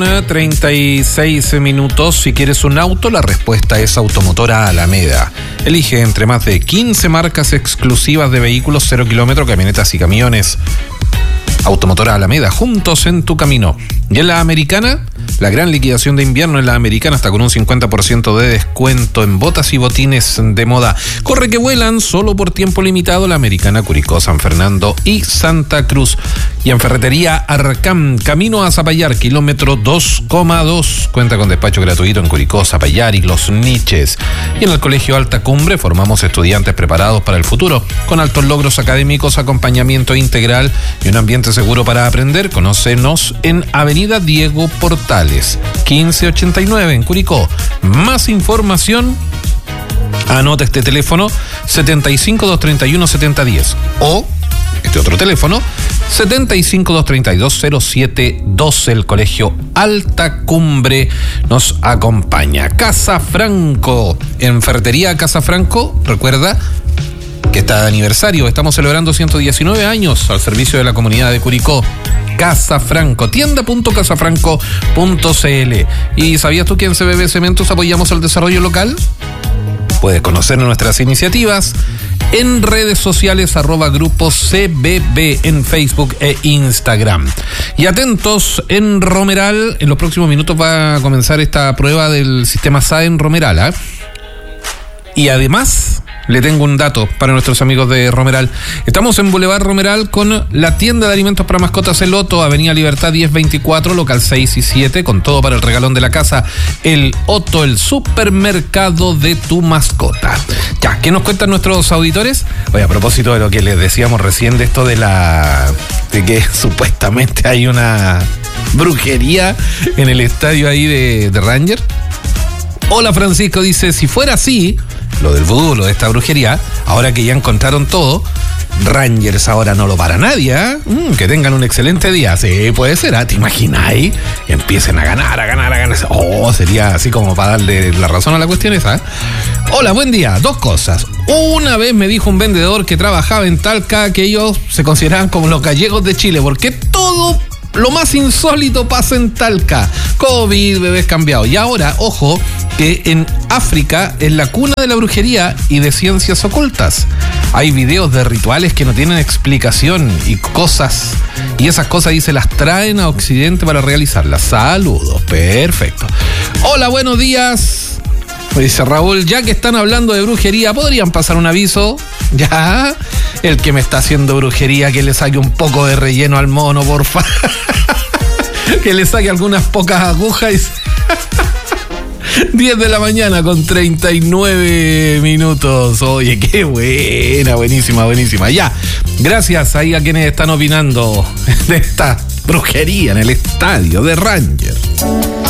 36 minutos. Si quieres un auto, la respuesta es Automotora Alameda. Elige entre más de 15 marcas exclusivas de vehículos 0 kilómetros, camionetas y camiones. Automotora Alameda, juntos en tu camino. Y en la Americana, la gran liquidación de invierno en la Americana, hasta con un 50% de descuento en botas y botines de moda. Corre que vuelan, solo por tiempo limitado, la Americana, Curicó, San Fernando y Santa Cruz. Y en Ferretería Arcam, camino a Zapallar, kilómetro 2,2. Cuenta con despacho gratuito en Curicó, Zapallar y Los Niches. Y en el Colegio Alta Cumbre formamos estudiantes preparados para el futuro, con altos logros académicos, acompañamiento integral y un ambiente seguro para aprender. Conócenos en Avenida Diego Portales, 1589 en Curicó. Más información, anota este teléfono 75-231-7010 o este otro teléfono 75-232-0712. El Colegio Alta Cumbre nos acompaña. Casa Franco, en Ferretería Casa Franco, recuerda que está de aniversario, estamos celebrando 119 años al servicio de la comunidad de Curicó. Casa Franco, tienda.casafranco.cl. ¿Y sabías tú que en CBB Cementos apoyamos al desarrollo local? Puedes conocer nuestras iniciativas en redes sociales, @Grupo CBB en Facebook e Instagram. Y atentos, en Romeral, en los próximos minutos va a comenzar esta prueba del sistema SAE en Romeral, ¿eh? Y además, le tengo un dato para nuestros amigos de Romeral. Estamos en Boulevard Romeral con la tienda de alimentos para mascotas El Otto, Avenida Libertad 1024, local 6 y 7, con todo para el regalón de la casa. El Otto, el supermercado de tu mascota. Ya, ¿qué nos cuentan nuestros auditores? Oye, a propósito de lo que les decíamos recién de esto de que supuestamente hay una brujería en el estadio ahí de Ranger. Hola Francisco, dice, si fuera así, lo del vudú, lo de esta brujería, ahora que ya encontraron todo, Rangers ahora no lo para nadie, ¿eh? Que tengan un excelente día. Sí, puede ser, ¿eh? ¿Te imagináis? Y empiecen a ganar. Oh, sería así como para darle la razón a la cuestión esa, ¿eh? Hola, buen día. Dos cosas. Una vez me dijo un vendedor que trabajaba en Talca que ellos se consideraban como los gallegos de Chile, porque todo lo más insólito pasa en Talca. COVID, bebés cambiados. Y ahora, ojo, que en África es la cuna de la brujería y de ciencias ocultas. Hay videos de rituales que no tienen explicación y cosas. Y esas cosas ahí se las traen a Occidente para realizarlas. Saludos. Perfecto. Hola, buenos días. Dice Raúl, ya que están hablando de brujería, ¿podrían pasar un aviso? Ya, el que me está haciendo brujería, que le saque un poco de relleno al mono, porfa. Que le saque algunas pocas agujas. 10 de la mañana con 39 minutos. Oye, qué buena, buenísima. Ya, gracias ahí a quienes están opinando de esta brujería en el estadio de Rangers.